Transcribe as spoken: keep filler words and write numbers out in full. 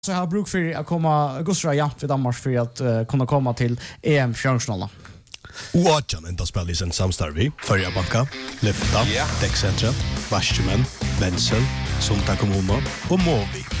Så har bruk för att komma Gustra ja för Danmark för att uh, kunna komma till E M fjärrsnalla. Oatjan enda spel i sin samstarvi, Förja Banka, Lyfta, yeah. Däckcentra, Varsjumen, Wenzel, Sunta Kommuna och Movi.